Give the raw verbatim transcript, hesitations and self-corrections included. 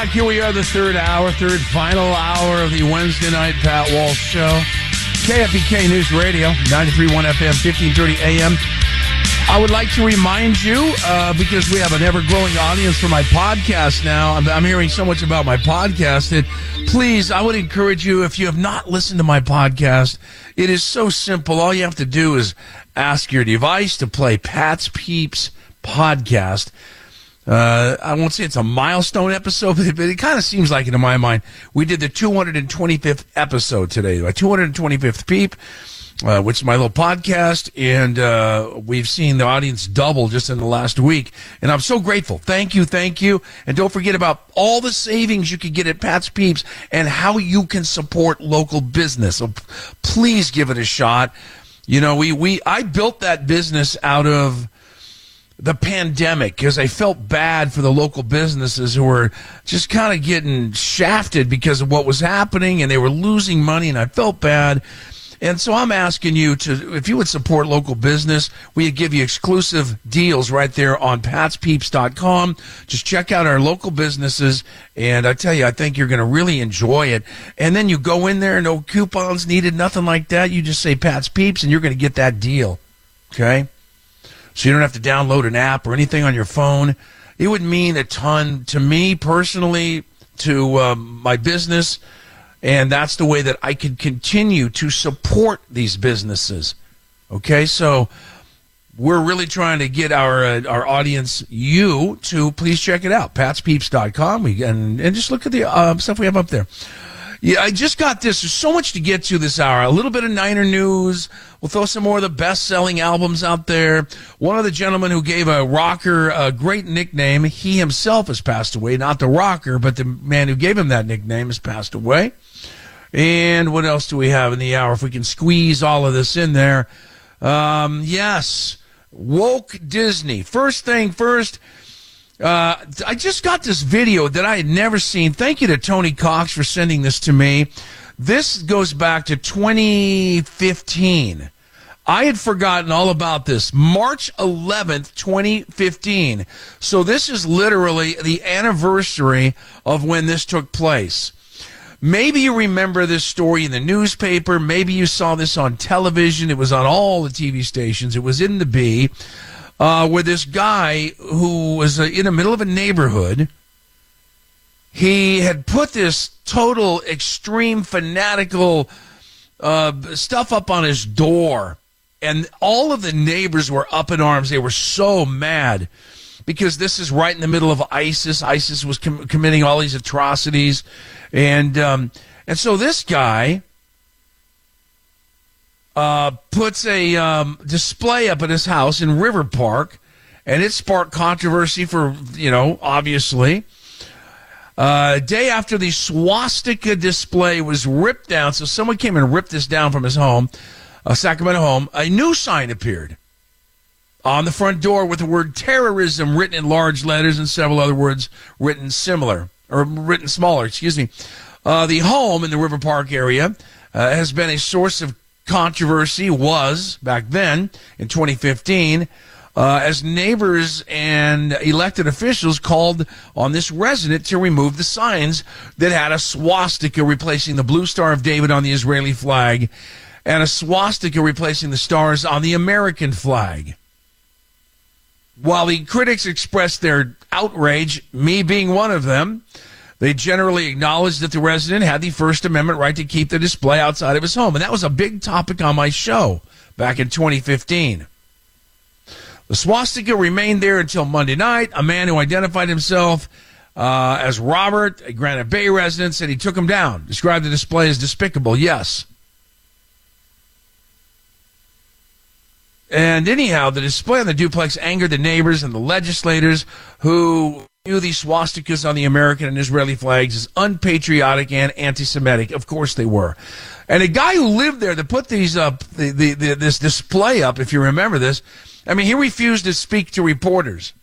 Here we are, the third hour, third final hour of the Wednesday night Pat Walsh Show. K F B K News Radio, ninety-three point one F M, fifteen thirty A M. I would like to remind you, uh, because we have an ever-growing audience for my podcast now, I'm, I'm hearing so much about my podcast, that please, I would encourage you, if you have not listened to my podcast, it is so simple. All you have to do is ask your device to play Pat's Peeps podcast. Uh, I won't say it's a milestone episode, but it, it kind of seems like it in my mind. We did the two hundred twenty-fifth episode today, my two hundred twenty-fifth Peep, uh, which is my little podcast, and uh, we've seen the audience double just in the last week, and I'm so grateful. Thank you, thank you, and don't forget about all the savings you can get at Pat's Peeps and how you can support local business. So please give it a shot. You know, we, we I built that business out of the pandemic because I felt bad for the local businesses who were just kind of getting shafted because of what was happening, and they were losing money, and I felt bad. And so I'm asking you to, if you would support local business, we would give you exclusive deals right there on pats peeps dot com. Just check out our local businesses, and I tell you, I think you're going to really enjoy it. And then you go in there, no coupons needed, nothing like that. You just say Pat's Peeps, and you're going to get that deal, okay? So you don't have to download an app or anything on your phone. It would mean a ton to me personally, to um, my business, and that's the way that I could continue to support these businesses. Okay, so we're really trying to get our uh, our audience, you, to please check it out, pats peeps dot com, we, and, and just look at the uh, stuff we have up there. Yeah, I just got this. There's so much to get to this hour. A little bit of Niner news. We'll throw some more of the best-selling albums out there. One of the gentlemen who gave a rocker a great nickname, he himself has passed away. Not the rocker, but the man who gave him that nickname has passed away. And what else do we have in the hour? If we can squeeze all of this in there. Um, yes, woke Disney. First thing first. Uh, I just got this video that I had never seen. Thank you to Tony Cox for sending this to me. This goes back to twenty fifteen. I had forgotten all about this. March eleventh, twenty fifteen. So this is literally the anniversary of when this took place. Maybe you remember this story in the newspaper. Maybe you saw this on television. It was on all the T V stations. It was in the Bee. Uh, where this guy who was uh, in the middle of a neighborhood, he had put this total extreme fanatical uh, stuff up on his door, and all of the neighbors were up in arms. They were so mad because this is right in the middle of ISIS. ISIS was com- committing all these atrocities, and um, and so this guy Uh, puts a um, display up at his house in River Park, and it sparked controversy for, you know, obviously. Uh, a day after the swastika display was ripped down, so someone came and ripped this down from his home, a Sacramento home, a new sign appeared on the front door with the word terrorism written in large letters and several other words written similar, or written smaller, excuse me. Uh, the home in the River Park area uh, has been a source of controversy, was back then in twenty fifteen, uh, as neighbors and elected officials called on this resident to remove the signs that had a swastika replacing the blue Star of David on the Israeli flag and a swastika replacing the stars on the American flag. While the critics expressed their outrage, me being one of them, they generally acknowledged that the resident had the First Amendment right to keep the display outside of his home. And that was a big topic on my show back in twenty fifteen. The swastika remained there until Monday night. A man who identified himself uh, as Robert, a Granite Bay resident, said he took him down, described the display as despicable. Yes. And anyhow, the display on the duplex angered the neighbors and the legislators who view these swastikas on the American and Israeli flags as unpatriotic and anti-Semitic. Of course they were. And a guy who lived there that put these up, the, the, the, this display up, if you remember this, I mean, he refused to speak to reporters.